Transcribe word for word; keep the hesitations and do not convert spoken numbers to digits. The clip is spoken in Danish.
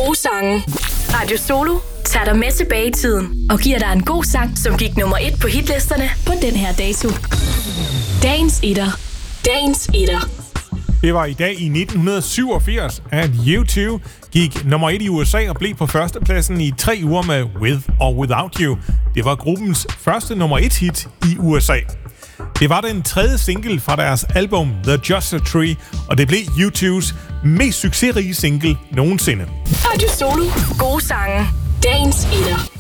gode sange. Radio Solo tager dig med tilbage i tiden og giver dig en god sang, som gik nummer et på hitlisterne på den her dato. Dagens etter. Dagens etter. Det var i dag i nitten syvogfirs, at U to gik nummer et i U S A og blev på førstepladsen i tre uger med With or Without You. Det var gruppens første nummer et hit i U S A. Det var den tredje single fra deres album The Joshua Tree, og det blev U to's mest succesrige single nogensinde. Radio Solo. Gode sange. Dagens etter.